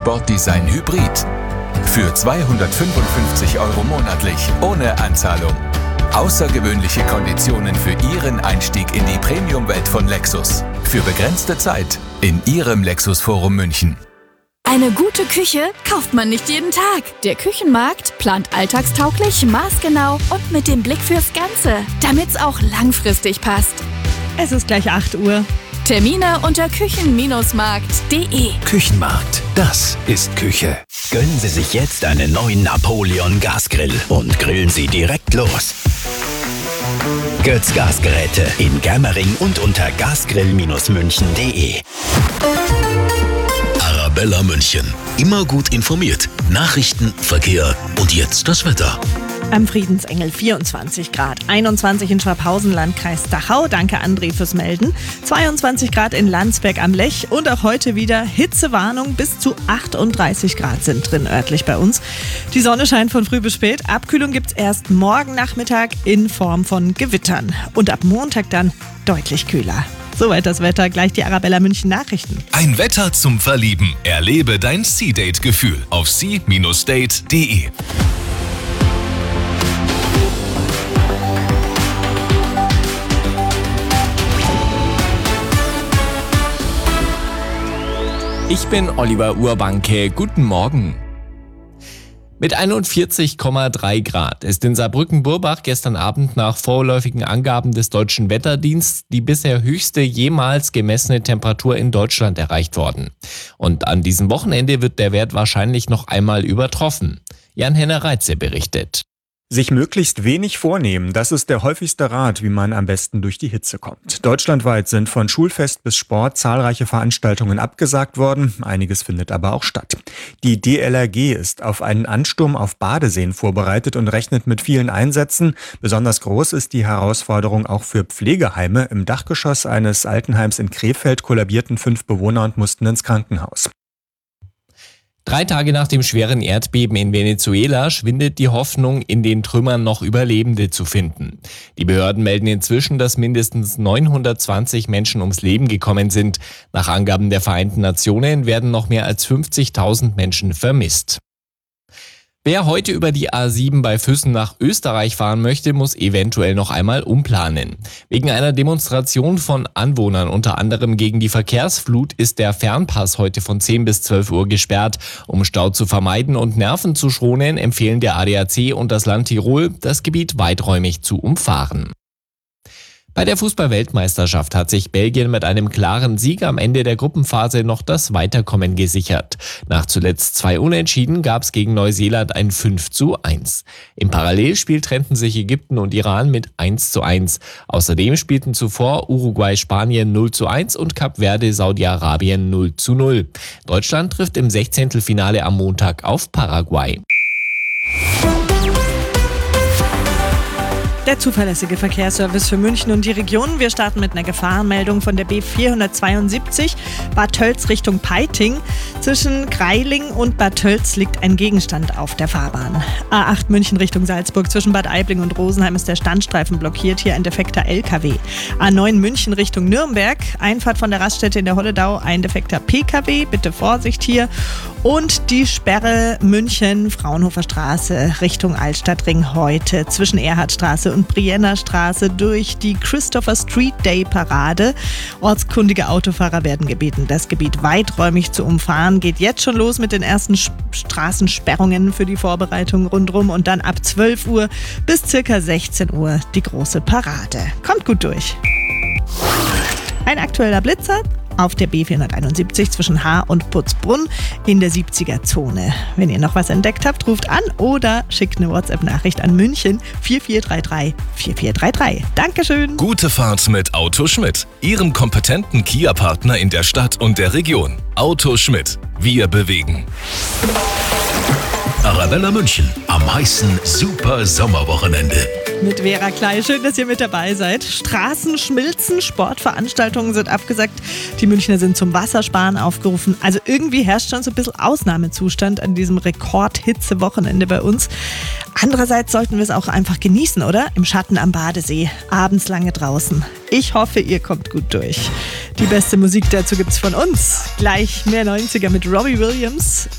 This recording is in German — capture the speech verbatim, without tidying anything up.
Sportdesign Hybrid. Für zweihundertfünfundfünfzig Euro monatlich, ohne Anzahlung. Außergewöhnliche Konditionen für Ihren Einstieg in die Premium-Welt von Lexus. Für begrenzte Zeit in Ihrem Lexus-Forum München. Eine gute Küche kauft man nicht jeden Tag. Der Küchenmarkt plant alltagstauglich, maßgenau und mit dem Blick fürs Ganze, damit's auch langfristig passt. Es ist gleich acht Uhr. Termine unter küchen Markt punkt de. Küchenmarkt, das ist Küche. Gönnen Sie sich jetzt einen neuen Napoleon Gasgrill und grillen Sie direkt los. Götz Gasgeräte in Germering und unter gasgrill Bindestrich münchen punkt de. Arabella München. Immer gut informiert. Nachrichten, Verkehr und jetzt das Wetter. Am Friedensengel vierundzwanzig Grad, einundzwanzig in Schwabhausen, Landkreis Dachau. Danke André fürs Melden. zweiundzwanzig Grad in Landsberg am Lech und auch heute wieder Hitzewarnung. Bis zu achtunddreißig Grad sind drin örtlich bei uns. Die Sonne scheint von früh bis spät. Abkühlung gibt's erst morgen Nachmittag in Form von Gewittern. Und ab Montag dann deutlich kühler. Soweit das Wetter, gleich die Arabella München Nachrichten. Ein Wetter zum Verlieben. Erlebe dein Sea-Date-Gefühl auf sea Bindestrich date punkt de. Ich bin Oliver Urbanke. Guten Morgen. Mit einundvierzig Komma drei Grad ist in Saarbrücken-Burbach gestern Abend nach vorläufigen Angaben des Deutschen Wetterdienstes die bisher höchste jemals gemessene Temperatur in Deutschland erreicht worden. Und an diesem Wochenende wird der Wert wahrscheinlich noch einmal übertroffen. Jan-Henner Reitze berichtet. Sich möglichst wenig vornehmen, das ist der häufigste Rat, wie man am besten durch die Hitze kommt. Deutschlandweit sind von Schulfest bis Sport zahlreiche Veranstaltungen abgesagt worden, einiges findet aber auch statt. Die D L R G ist auf einen Ansturm auf Badeseen vorbereitet und rechnet mit vielen Einsätzen. Besonders groß ist die Herausforderung auch für Pflegeheime. Im Dachgeschoss eines Altenheims in Krefeld kollabierten fünf Bewohner und mussten ins Krankenhaus. Drei Tage nach dem schweren Erdbeben in Venezuela schwindet die Hoffnung, in den Trümmern noch Überlebende zu finden. Die Behörden melden inzwischen, dass mindestens neunhundertzwanzig Menschen ums Leben gekommen sind. Nach Angaben der Vereinten Nationen werden noch mehr als fünfzigtausend Menschen vermisst. Wer heute über die A sieben bei Füssen nach Österreich fahren möchte, muss eventuell noch einmal umplanen. Wegen einer Demonstration von Anwohnern, unter anderem gegen die Verkehrsflut, ist der Fernpass heute von zehn bis zwölf Uhr gesperrt. Um Stau zu vermeiden und Nerven zu schonen, empfehlen der A D A C und das Land Tirol, das Gebiet weiträumig zu umfahren. Bei der Fußball-Weltmeisterschaft hat sich Belgien mit einem klaren Sieg am Ende der Gruppenphase noch das Weiterkommen gesichert. Nach zuletzt zwei Unentschieden gab es gegen Neuseeland ein fünf zu eins. Im Parallelspiel trennten sich Ägypten und Iran mit eins zu eins. Außerdem spielten zuvor Uruguay-Spanien null zu eins und Kap Verde Saudi-Arabien null zu null. Deutschland trifft im Sechzehntelfinale am Montag auf Paraguay. Der zuverlässige Verkehrsservice für München und die Region. Wir starten mit einer Gefahrenmeldung von der B vierhundertzweiundsiebzig, Bad Tölz Richtung Peiting. Zwischen Greiling und Bad Tölz liegt ein Gegenstand auf der Fahrbahn. A acht München Richtung Salzburg, zwischen Bad Aibling und Rosenheim ist der Standstreifen blockiert, hier ein defekter L K W. A neun München Richtung Nürnberg, Einfahrt von der Raststätte in der Holledau, ein defekter P K W, bitte Vorsicht hier. Und die Sperre München, Fraunhofer Straße Richtung Altstadtring heute zwischen Erhardstraße und Brienner Straße durch die Christopher Street Day Parade. Ortskundige Autofahrer werden gebeten, das Gebiet weiträumig zu umfahren. Geht jetzt schon los mit den ersten Straßensperrungen für die Vorbereitung rundherum und dann ab zwölf Uhr bis circa sechzehn Uhr die große Parade. Kommt gut durch. Ein aktueller Blitzer auf der B vierhunderteinundsiebzig zwischen Haar und Putzbrunn in der siebziger Zone. Wenn ihr noch was entdeckt habt, ruft an oder schickt eine WhatsApp-Nachricht an München vier vier drei drei vier vier drei drei. Dankeschön. Gute Fahrt mit Auto Schmidt, Ihrem kompetenten Kia-Partner in der Stadt und der Region. Auto Schmidt, wir bewegen. Arabella München, am heißen Super Sommerwochenende. Mit Vera Klei. Schön, dass ihr mit dabei seid. Straßen schmilzen, Sportveranstaltungen sind abgesagt. Die Münchner sind zum Wassersparen aufgerufen. Also irgendwie herrscht schon so ein bisschen Ausnahmezustand an diesem Rekordhitze-Wochenende bei uns. Andererseits sollten wir es auch einfach genießen, oder? Im Schatten am Badesee, abends lange draußen. Ich hoffe, ihr kommt gut durch. Die beste Musik dazu gibt's von uns. Gleich mehr neunziger mit Robbie Williams.